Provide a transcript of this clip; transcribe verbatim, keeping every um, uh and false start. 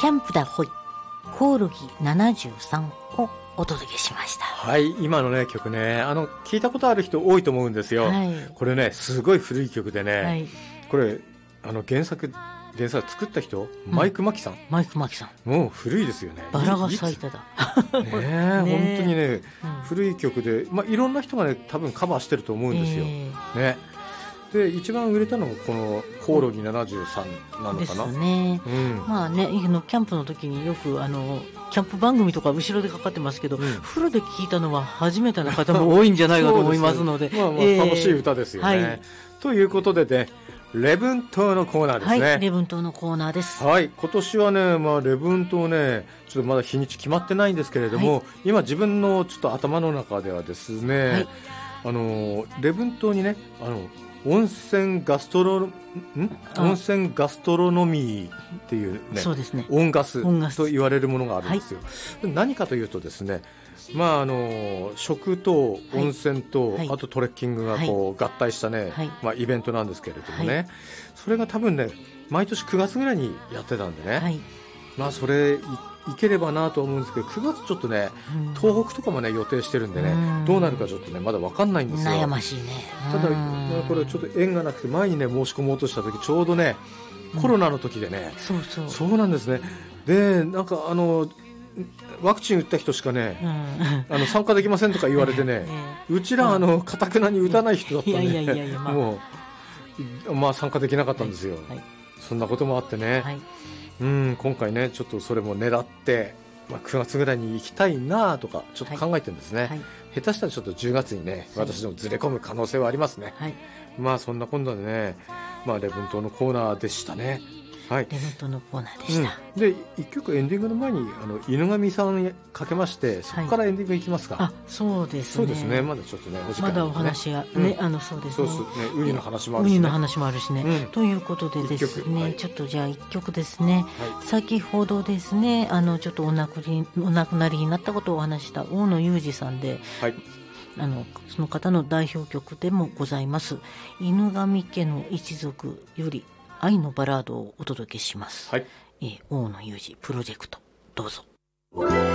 キャンプだほいコオロギななじゅうさんをお届けしました。 はい、今のね曲ね、あの聞いたことある人多いと思うんですよ、はい、これねすごい古い曲でね、はい、これあの原作原作作った人、うん、マイク・マキさんマイク・マキさんもう古いですよね。 バラが咲いただねえね本当にね、うん、古い曲で、まあ、いろんな人がね多分カバーしてると思うんですよ、えー、ねで一番売れたのがこのコオロギななじゅうさんなのかなですね、うん、 まあねキャンプの時によくあのキャンプ番組とか後ろでかかってますけど、うん、フルで聞いたのは初めての方も多いんじゃないかと思いますのでまあまあ楽しい歌ですよね、はい、ということでね礼文島のコーナーですね。 はい、礼文島のコーナーです。 はい、今年はね、まあ礼文島ね、ちょっとまだ日にち決まってないんですけれども、はい、今自分のちょっと頭の中ではですね、はい、あの礼文島にね、あの温泉ガストロん温泉ガストロノミーっていうね、 そうですね、 温ガスと言われるものがあるんですよ。はい、何かというとですね。まあ、あの食と温泉と、はい、あとトレッキングがこう、はい、合体したね、はい、まあ、イベントなんですけれどもね、はい、それが多分ね毎年くがつぐらいにやってたんでね、はい、まあそれいければなと思うんですけどくがつちょっとね、うん、東北とかもね予定してるんでね、うん、どうなるかちょっとねまだ分かんないんですよ。 悩ましいね。 ただ、まあ、これちょっと縁がなくて前にね申し込もうとした時ちょうどねコロナの時でね、 うん、そうそうそうなんですね。でなんかあのワクチン打った人しかね、うん、あの参加できませんとか言われてね、うちらあの堅くなに打たない人だったんでもう、まあ、参加できなかったんですよ、はいはい、そんなこともあってね、はい、うん今回ねちょっとそれも狙って、まあ、くがつぐらいに行きたいなとかちょっと考えてるんですね、はいはい、下手したらちょっとじゅうがつにね私でもずれ込む可能性はありますね、はい、まあそんな今度でね、まあ、礼文島のコーナーでしたね。はい、 礼文島のコーナーでした、 うん、でいっきょくエンディングの前にあの犬神さんかけましてそこからエンディングいきますか、 はい、あそうですねそうですねまだちょっとねお時間、ね、 まだお話が、ねうん、あのそうですね、 そうですねウニの話もあるしねウニの話もあるしね、うん、ということでですね、はい、ちょっとじゃあいっきょくですね、はい、先ほどですねあのちょっとお亡くりお亡くなりになったことをお話した大野裕二さんで、はい、あのその方の代表曲でもございます犬神家の一族より愛のバラードをお届けします、はい、えー、大野裕二プロジェクトどうぞ。